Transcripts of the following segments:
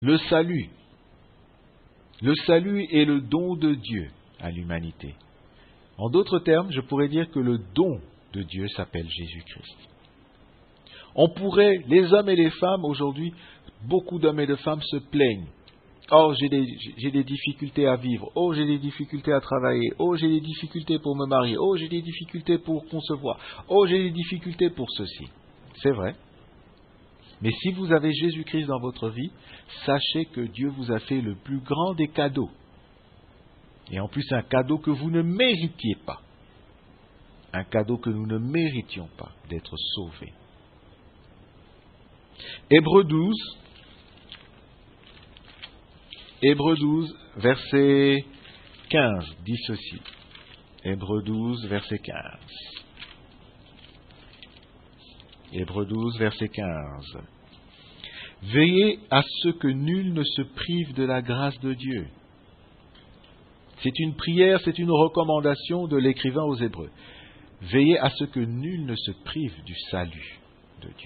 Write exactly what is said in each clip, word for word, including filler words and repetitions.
Le salut. Le salut est le don de Dieu à l'humanité. En d'autres termes, je pourrais dire que le don de Dieu s'appelle Jésus-Christ. On pourrait, les hommes et les femmes, aujourd'hui, beaucoup d'hommes et de femmes se plaignent. Oh, j'ai des, j'ai des difficultés à vivre. Oh, j'ai des difficultés à travailler. Oh, j'ai des difficultés pour me marier. Oh, j'ai des difficultés pour concevoir. Oh, j'ai des difficultés pour ceci. C'est vrai. Mais si vous avez Jésus-Christ dans votre vie, sachez que Dieu vous a fait le plus grand des cadeaux. Et en plus, un cadeau que vous ne méritiez pas. Un cadeau que nous ne méritions pas, d'être sauvés. Hébreux douze. Hébreux douze, verset quinze, dit ceci. Hébreux douze, verset quinze. Hébreux douze, verset quinze. Veillez à ce que nul ne se prive de la grâce de Dieu. C'est une prière, c'est une recommandation de l'écrivain aux Hébreux. Veillez à ce que nul ne se prive du salut de Dieu.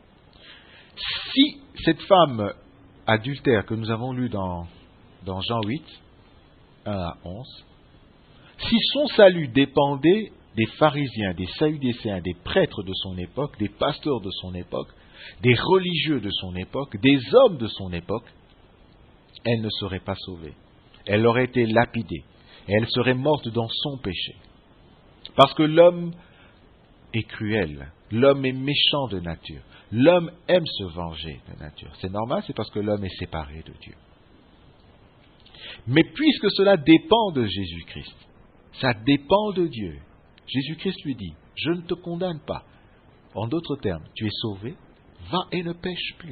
Si cette femme adultère que nous avons lue dans, dans Jean huit, un à onze, si son salut dépendait des pharisiens, des sadducéens, des prêtres de son époque, des pasteurs de son époque, des religieux de son époque, des hommes de son époque, elle ne serait pas sauvée. Elle aurait été lapidée et elle serait morte dans son péché. Parce que l'homme est cruel, l'homme est méchant de nature, l'homme aime se venger de nature. C'est normal, c'est parce que l'homme est séparé de Dieu. Mais puisque cela dépend de Jésus-Christ, ça dépend de Dieu, Jésus-Christ lui dit, je ne te condamne pas. En d'autres termes, tu es sauvé, va et ne pêche plus.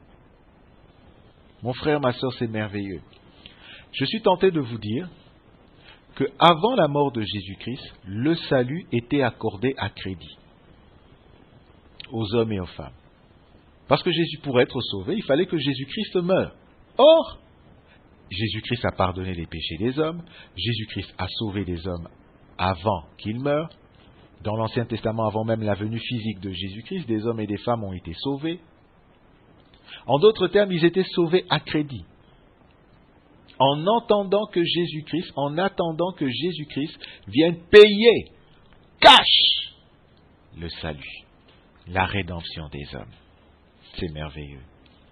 Mon frère, ma sœur, c'est merveilleux. Je suis tenté de vous dire que avant la mort de Jésus-Christ, le salut était accordé à crédit aux hommes et aux femmes. Parce que Jésus, pour être sauvé, il fallait que Jésus-Christ meure. Or, Jésus-Christ a pardonné les péchés des hommes, Jésus-Christ a sauvé les hommes avant qu'ils meurent. Dans l'Ancien Testament, avant même la venue physique de Jésus-Christ, des hommes et des femmes ont été sauvés. En d'autres termes, ils étaient sauvés à crédit. En entendant que Jésus-Christ, en attendant que Jésus-Christ vienne payer cash le salut, la rédemption des hommes. C'est merveilleux.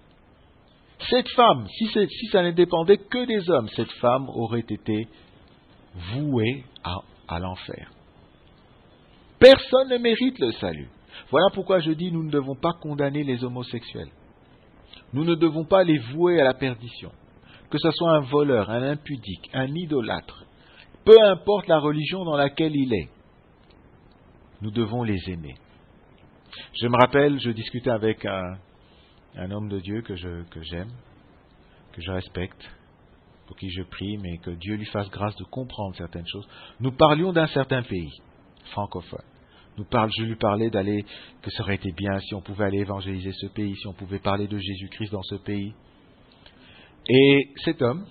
Cette femme, si, si ça ne dépendait que des hommes, cette femme aurait été vouée à, à l'enfer. Personne ne mérite le salut. Voilà pourquoi je dis nous ne devons pas condamner les homosexuels. Nous ne devons pas les vouer à la perdition. Que ce soit un voleur, un impudique, un idolâtre, peu importe la religion dans laquelle il est, nous devons les aimer. Je me rappelle, je discutais avec un, un homme de Dieu que, je, que j'aime, que je respecte, pour qui je prie, mais que Dieu lui fasse grâce de comprendre certaines choses. Nous parlions d'un certain pays francophone. Nous parle, je lui parlais d'aller, que ça aurait été bien si on pouvait aller évangéliser ce pays, si on pouvait parler de Jésus-Christ dans ce pays. Et cet homme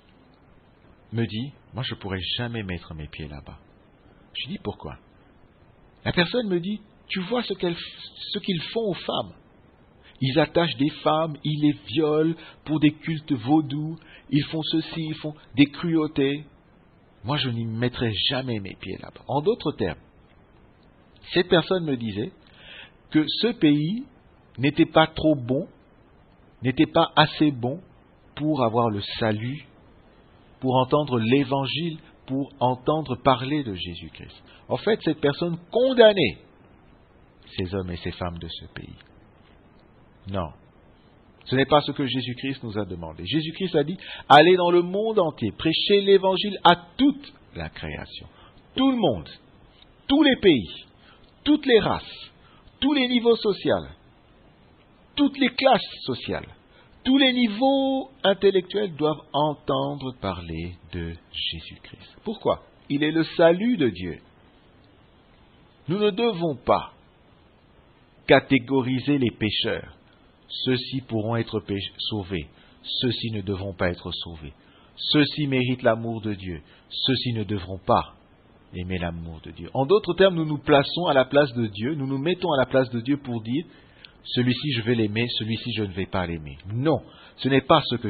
me dit, moi je ne pourrais jamais mettre mes pieds là-bas. Je lui dis, pourquoi? La personne me dit, tu vois ce, qu'elle, ce qu'ils font aux femmes. Ils attachent des femmes, ils les violent pour des cultes vaudous, ils font ceci, ils font des cruautés. Moi je n'y mettrai jamais mes pieds là-bas. En d'autres termes, cette personne me disait que ce pays n'était pas trop bon, n'était pas assez bon pour avoir le salut, pour entendre l'évangile, pour entendre parler de Jésus-Christ. En fait, cette personne condamnait ces hommes et ces femmes de ce pays. Non, ce n'est pas ce que Jésus-Christ nous a demandé. Jésus-Christ a dit, allez dans le monde entier, prêchez l'évangile à toute la création. Tout le monde, tous les pays, toutes les races, tous les niveaux sociaux, toutes les classes sociales, tous les niveaux intellectuels doivent entendre parler de Jésus-Christ. Pourquoi? Il est le salut de Dieu. Nous ne devons pas catégoriser les pécheurs. Ceux-ci pourront être péch- sauvés. Ceux-ci ne devront pas être sauvés. Ceux-ci méritent l'amour de Dieu. Ceux-ci ne devront pas aimer l'amour de Dieu. En d'autres termes, nous nous plaçons à la place de Dieu, nous nous mettons à la place de Dieu pour dire, celui-ci je vais l'aimer, celui-ci je ne vais pas l'aimer. Non, ce n'est pas ce que